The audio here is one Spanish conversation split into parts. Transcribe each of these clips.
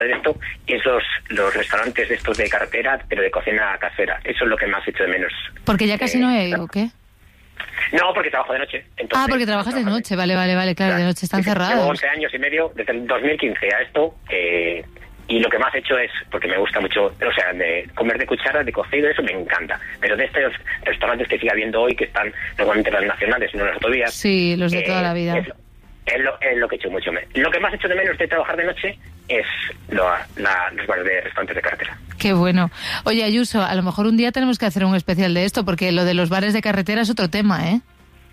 de esto es los restaurantes de estos de carretera, pero de cocina casera. Eso es lo que más hecho de menos. Porque ya casi no hay, ¿o qué? No, porque trabajo de noche. Entonces, porque trabajas de noche, vale, claro, de noche están cerrados. Llevo 11 años y medio, desde el 2015 a esto, y lo que más he hecho es, porque me gusta mucho, o sea, de comer de cuchara, de cocido, eso me encanta. Pero de estos restaurantes que sigue habiendo hoy, que están normalmente las nacionales, no las autovías. Sí, los de toda la vida. Es lo que he hecho mucho. Lo que más he hecho de menos de trabajar de noche es los bares de restaurantes de carretera. Qué bueno. Oye, Ayuso, a lo mejor un día tenemos que hacer un especial de esto, porque lo de los bares de carretera es otro tema, ¿eh?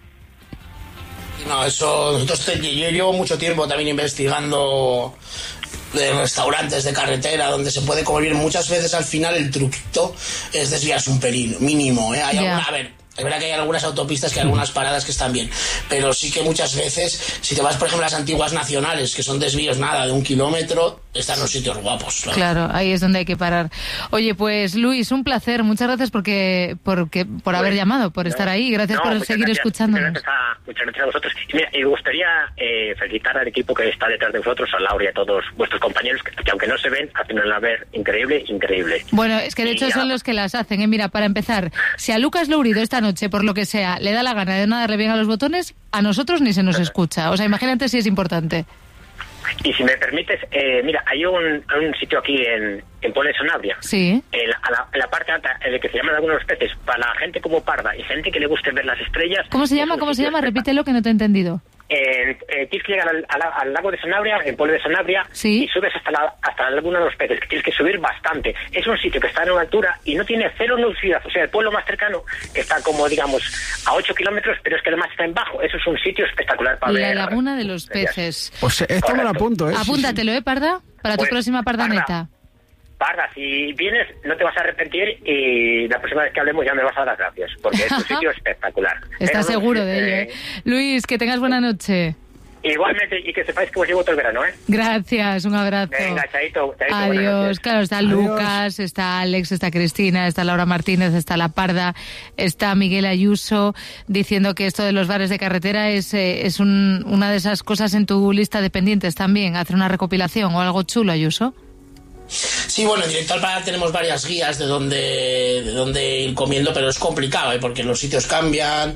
No, eso... Nosotros yo llevo mucho tiempo también investigando de restaurantes de carretera donde se puede comer bien. Muchas veces al final el truquito es desviarse un pelín, mínimo, ¿eh? A ver, es verdad que hay algunas autopistas, que hay algunas paradas que están bien, pero sí que muchas veces, si te vas, por ejemplo, a las antiguas nacionales, que son desvíos nada de 1 kilómetro, están los sitios guapos. Claro, ahí es donde hay que parar. Oye, pues Luis, un placer. Muchas gracias por haber llamado, por estar ahí. Gracias por seguir escuchándonos. Muchas gracias a vosotros. Y mira, me gustaría felicitar al equipo que está detrás de vosotros, a Laura y a todos vuestros compañeros, que aunque no se ven, hacen una labor increíble. Bueno, es que de hecho son los que las hacen, ¿eh? Mira, para empezar, si a Lucas Lourido esta noche, por lo que sea, le da la gana de no darle bien a los botones, a nosotros ni se nos escucha. O sea, imagínate si es importante. Y si me permites, mira, hay un sitio aquí en Puebla de Sanabria. Sí. En la parte alta, el que se llaman algunos peces, para la gente como parda y gente que le guste ver las estrellas. ¿Cómo se llama? Repítelo, que no te he entendido. Tienes que llegar al lago de Sanabria, en Pueblo de Sanabria, ¿sí? Y subes hasta la laguna de los peces, que tienes que subir bastante. Es un sitio que está en una altura y no tiene cero nubosidad. O sea, el pueblo más cercano está como, digamos, a 8 kilómetros, pero es que además está en bajo. Eso es un sitio espectacular para ver. La laguna de los peces. Pues esto me lo apunto, ¿eh? Apúntatelo, Parda, para tu próxima pardaneta. Parda, si vienes no te vas a arrepentir y la próxima vez que hablemos ya me vas a dar las gracias, porque es un sitio espectacular. ¿Estás seguro de ello, eh? Luis, que tengas buena noche. Igualmente, y que sepáis que os llevo todo el verano, ¿eh? Gracias, un abrazo. Venga, chaito. Adiós. Claro, está Lucas, está Alex, está Cristina, está Laura Martínez, está La Parda, está Miguel Ayuso, diciendo que esto de los bares de carretera es una de esas cosas en tu lista de pendientes también, hacer una recopilación o algo chulo, Ayuso. Sí, bueno, en Directo al Paladar tenemos varias guías de dónde ir comiendo, pero es complicado, porque los sitios cambian,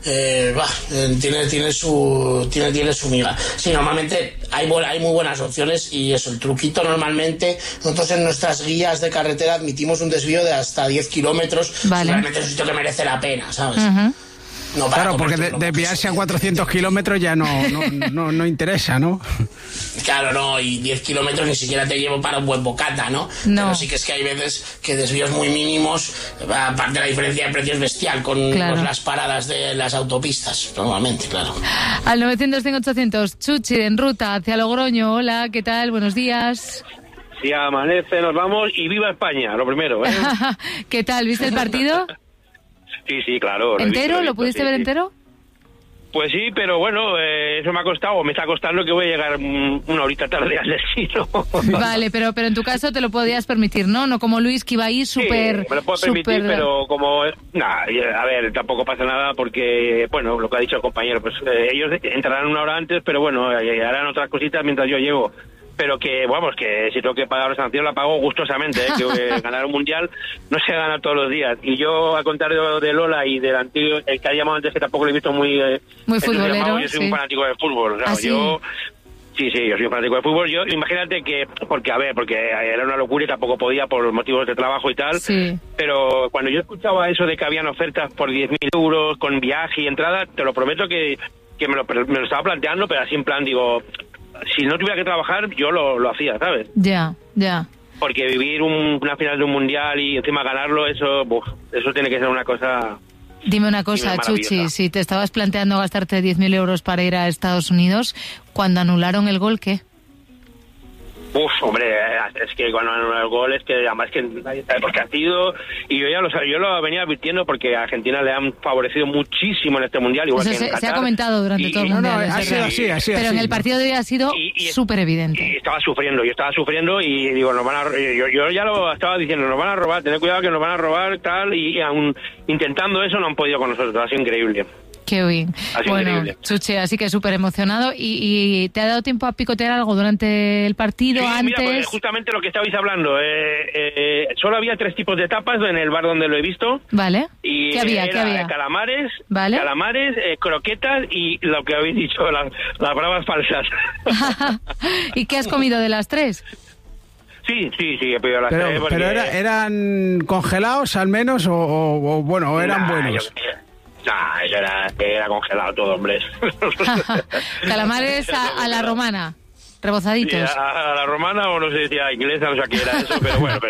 tiene su miga. Sí, normalmente hay muy buenas opciones y eso, el truquito normalmente, nosotros en nuestras guías de carretera admitimos un desvío de hasta 10 kilómetros, vale. Realmente es un sitio que merece la pena, ¿sabes? Uh-huh. No, claro, porque desviarse a 400 kilómetros ya no interesa, ¿no? Claro, no, y 10 kilómetros ni siquiera te llevo para un buen bocata, ¿no? Pero sí que es que hay veces que desvíos muy mínimos, aparte de la diferencia de precios bestial con las paradas de las autopistas, normalmente, claro. Al 900-800, Chuchi, en ruta hacia Logroño. Hola, ¿qué tal? Buenos días. Si amanece, nos vamos y viva España, lo primero, ¿eh? ¿Qué tal? ¿Viste el partido? Sí, claro. ¿Entero? ¿Lo pudiste ver entero? Pues sí, pero bueno, eso me ha costado, o me está costando que voy a llegar una horita tarde al destino. Vale, pero en tu caso te lo podías permitir, ¿no? No como Luis, que iba ahí súper... Sí, me lo puedo permitir, pero como... Nada, a ver, tampoco pasa nada porque, bueno, lo que ha dicho el compañero, pues ellos entrarán una hora antes, pero bueno, harán otras cositas mientras yo llego. Pero que, vamos, que si tengo que pagar la sanción la pago gustosamente, que ganar un mundial no se gana todos los días. Y yo, al contrario de Lola y del antiguo, el que ha llamado antes, que tampoco lo he visto muy futbolero, yo soy un fanático del fútbol. ¿No? ¿Sí? Sí, yo soy un fanático del fútbol. Yo, imagínate que, porque era una locura y tampoco podía por motivos de trabajo y tal. Sí. Pero cuando yo escuchaba eso de que habían ofertas por 10.000 euros con viaje y entrada, te lo prometo que me lo estaba planteando, pero así en plan, digo... Si no tuviera que trabajar, yo lo hacía, ¿sabes? Ya. Porque vivir una final de un mundial y encima ganarlo, eso tiene que ser una cosa... Dime una cosa, Chuchi, si te estabas planteando gastarte 10.000 euros para ir a Estados Unidos, cuando anularon el gol, ¿qué? Hombre, es que cuando el gol es que además que nadie sabe por qué ha sido, y yo lo venía advirtiendo porque a Argentina le han favorecido muchísimo en este mundial, igual que en Qatar. Se ha comentado durante todo el mundial. Así, pero en el partido de hoy ha sido súper evidente. Y yo estaba sufriendo y digo, yo ya lo estaba diciendo, nos van a robar, tened cuidado que nos van a robar, tal, y aún intentando eso no han podido con nosotros, ha sido increíble. Qué bien. Bueno, increíble. Chuchi, así que súper emocionado. ¿Y te ha dado tiempo a picotear algo durante el partido, Sí, antes? mira, pues justamente lo que estabais hablando. Solo había 3 tipos de tapas en el bar donde lo he visto. Vale. Y ¿Qué había? era calamares, ¿Vale? croquetas y lo que habéis dicho, las bravas falsas. ¿Y qué has comido de las 3? Sí, he pedido las 3. Pero ¿eran congelados al menos o bueno, o eran buenos? Eso era congelado todo, hombre. Calamares a la romana, rebozaditos. Sí, a la romana o no sé si a inglesa, no sé a qué era eso, pero bueno,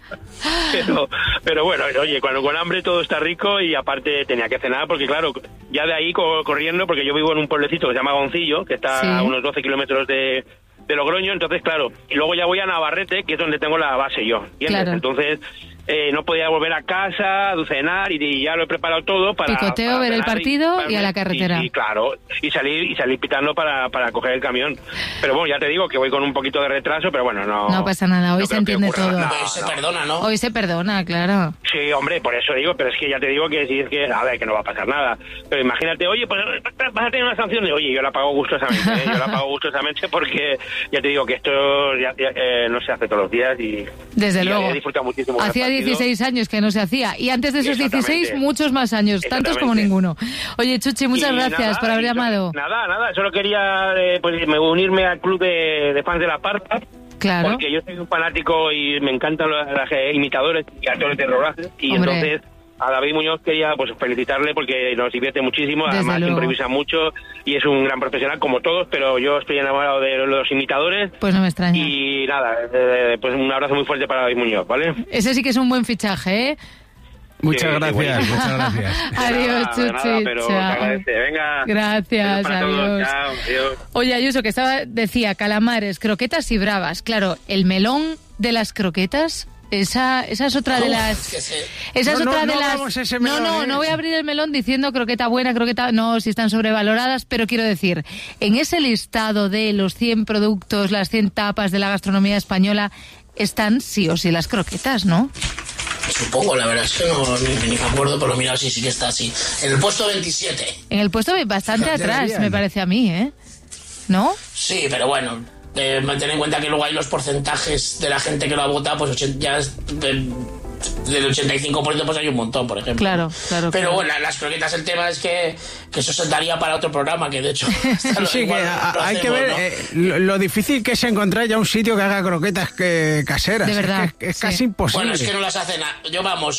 pero bueno, oye, cuando con hambre todo está rico y aparte tenía que cenar porque claro, ya de ahí corriendo, porque yo vivo en un pueblecito que se llama Goncillo, que está a unos 12 kilómetros de Logroño, entonces claro, y luego ya voy a Navarrete, que es donde tengo la base yo, ¿entiendes? Claro. Entonces no podía volver a casa, cenar y ya lo he preparado todo para picoteo, ver el partido y a la carretera. Y claro, y salir pitando para coger el camión. Pero bueno, ya te digo que voy con un poquito de retraso, pero bueno, no pasa nada, hoy se entiende todo. Hoy se perdona, ¿no? Hoy se perdona, claro. Sí, hombre, por eso digo, pero es que ya te digo que si es que, a ver, que no va a pasar nada. Pero imagínate, oye, pues vas a tener una sanción de, oye, yo la pago gustosamente, yo la pago gustosamente porque ya te digo que esto no se hace todos los días y... Desde luego. He disfrutado muchísimo. Hacía 16 años que no se hacía y antes de esos 16 muchos más años, tantos como ninguno. Oye, Chuchi, muchas gracias por haber llamado. Nada, solo quería unirme al club de fans de La Parta. Claro. Porque yo soy un fanático y me encantan los imitadores y actores de rodaje y Hombre. entonces a David Muñoz quería felicitarle porque nos divierte muchísimo, Desde además luego. improvisa mucho y es un gran profesional como todos, pero yo estoy enamorado de los imitadores. Pues no me extraña. Y nada, pues un abrazo muy fuerte para David Muñoz, ¿vale? Ese sí que es un buen fichaje, ¿eh? Muchas gracias, buenísimo. muchas gracias. Adiós, Chuchi. Pero chao. te agradece. Venga. Gracias, Para todos. adiós. Chao, adiós. Oye, Ayuso, que decía calamares, croquetas y bravas. Claro, el melón de las croquetas... Esa es otra de las... Esa es otra de las... No voy a abrir el melón diciendo croqueta buena, croqueta... No, si están sobrevaloradas, pero quiero decir, en ese listado de los 100 productos, las 100 tapas de la gastronomía española, están sí o sí las croquetas, ¿no? Supongo, la verdad es que ni me acuerdo, pero mira, sí que está así. En el puesto 27. En el puesto bastante atrás, me parece a mí, ¿eh? ¿No? Sí, pero bueno... ten en cuenta que luego hay los porcentajes de la gente que lo ha votado, pues ya del 85% pues hay un montón, por ejemplo. Claro. Pero bueno, las croquetas, el tema es que eso se daría para otro programa, que de hecho... Sí, que hay que ver lo difícil que es encontrar ya un sitio que haga croquetas caseras. De verdad. Es casi imposible. Bueno, es que no las hacen... Yo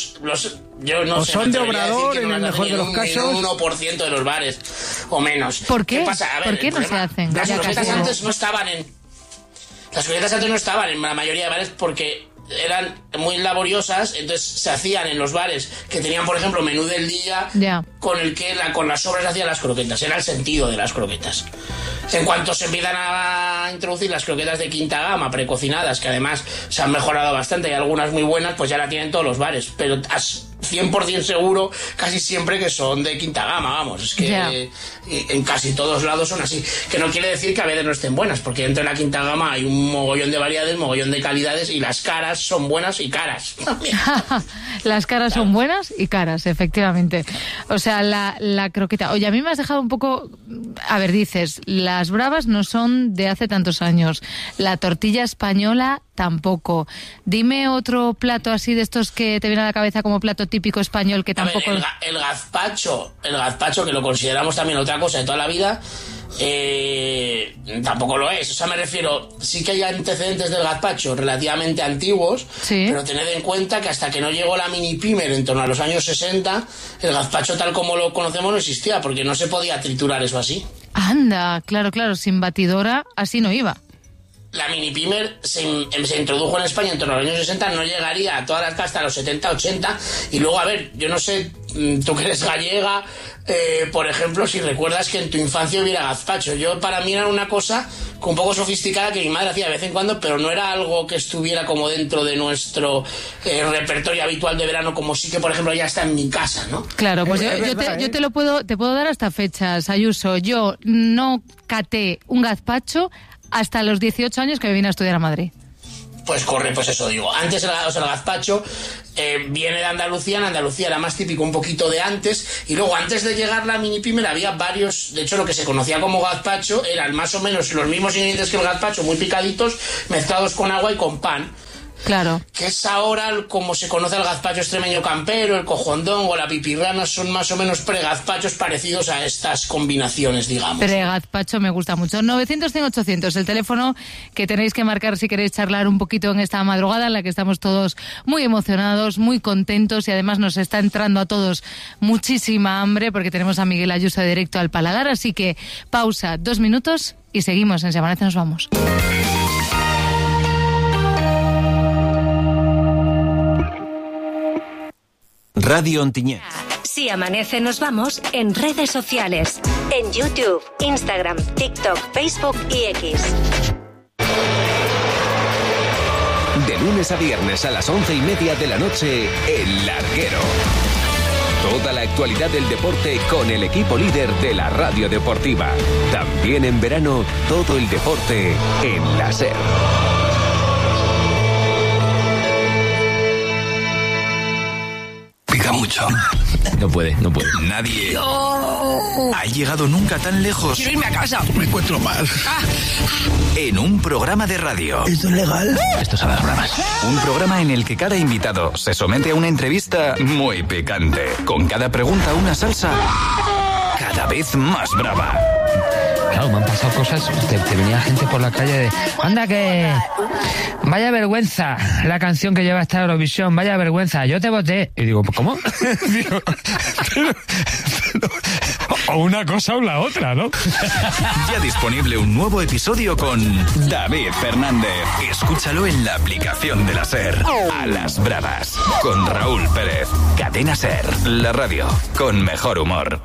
no sé... son de Obrador, en el mejor de los casos. Un 1% de los bares, o menos. ¿Por qué? ¿Qué pasa? A ver, ¿Por qué no se hacen? Las croquetas antes no estaban en... Las croquetas antes no estaban en la mayoría de bares porque eran muy laboriosas, entonces se hacían en los bares que tenían, por ejemplo, menú del día, con el que con las sobras hacían las croquetas. Era el sentido de las croquetas. En cuanto se empiezan a introducir las croquetas de quinta gama, precocinadas, que además se han mejorado bastante, hay algunas muy buenas, pues ya la tienen todos los bares, pero 100% seguro casi siempre que son de quinta gama, vamos, es que en casi todos lados son así, que no quiere decir que a veces no estén buenas, porque dentro de la quinta gama hay un mogollón de variedades, mogollón de calidades y las caras son buenas y caras. Las caras son buenas y caras, efectivamente. O sea, la croqueta. Oye, a mí me has dejado un poco... A ver, dices, las bravas no son de hace tantos años. La tortilla española tampoco. Dime otro plato así de estos que te viene a la cabeza como plato típico español que tampoco... A ver, el gazpacho, que lo consideramos también otra cosa de toda la vida, tampoco lo es. O sea, me refiero, sí que hay antecedentes del gazpacho relativamente antiguos, pero tened en cuenta que hasta que no llegó la mini pimer en torno a los años 60, el gazpacho tal como lo conocemos no existía, porque no se podía triturar eso así. Anda, claro, sin batidora así no iba. La mini pimer se introdujo en España en torno a los años 60, no llegaría a todas las casas hasta los 70, 80, y luego, a ver, yo no sé, tú que eres gallega, por ejemplo, si recuerdas que en tu infancia hubiera gazpacho. Para mí era una cosa un poco sofisticada que mi madre hacía de vez en cuando, pero no era algo que estuviera como dentro de nuestro repertorio habitual de verano, como sí que, por ejemplo, ya está en mi casa, ¿no? Claro, pues yo te puedo dar hasta fechas, Ayuso. Yo no caté un gazpacho hasta los 18 años que me vine a estudiar a Madrid. pues corre, pues eso digo. Antes el gazpacho viene de Andalucía. En Andalucía era más típico un poquito de antes, y luego antes de llegar la mini pimer había varios. De hecho, lo que se conocía como gazpacho eran más o menos los mismos ingredientes que el gazpacho, muy picaditos, mezclados con agua y con pan. Claro. Que es ahora como se conoce el gazpacho extremeño campero, el cojondongo, la pipirrana, son más o menos pregazpachos parecidos a estas combinaciones, digamos. Pregazpacho me gusta mucho. 900-100-800, el teléfono que tenéis que marcar si queréis charlar un poquito en esta madrugada en la que estamos todos muy emocionados, muy contentos, y además nos está entrando a todos muchísima hambre porque tenemos a Miguel Ayuso de Directo al Paladar, así que pausa 2 minutos y seguimos. En Si Amanece nos vamos. Radio Ontinyent. Si Amanece nos vamos en redes sociales, en YouTube, Instagram, TikTok, Facebook y X. De lunes a viernes a las 11:30 de la noche, El Larguero. Toda la actualidad del deporte con el equipo líder de la radio deportiva. También en verano, todo el deporte en la SER. Pica mucho. No puede. Nadie ha llegado nunca tan lejos. Quiero irme a casa. Me encuentro mal. En un programa de radio. ¿Esto es legal? Esto sabe a bromas. Un programa en el que cada invitado se somete a una entrevista muy picante. Con cada pregunta una salsa cada vez más brava. Claro, me han pasado cosas. Te venía gente por la calle de... Anda que... Vaya vergüenza la canción que lleva esta Eurovisión. Vaya vergüenza. Yo te voté. Y digo, ¿cómo? Digo, pero, o una cosa o la otra, ¿no? Ya disponible un nuevo episodio con David Fernández. Escúchalo en la aplicación de la SER. A las bravas. Con Raúl Pérez. Cadena SER. La radio con mejor humor.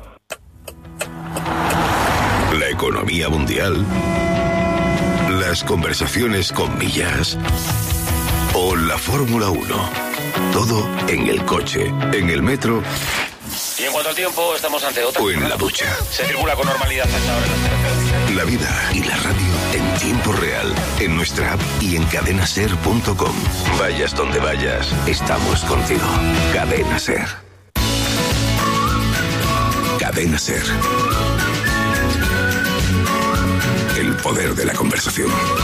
La economía mundial, las conversaciones con millas o la Fórmula 1. Todo en el coche, en el metro. Y en cuanto al tiempo, estamos ante otra. O en la ducha. Se circula con normalidad hasta ahora en las carreteras. La vida y la radio en tiempo real, en nuestra app y en cadenaser.com. Vayas donde vayas, estamos contigo. Cadena SER. Cadena SER. El poder de la conversación.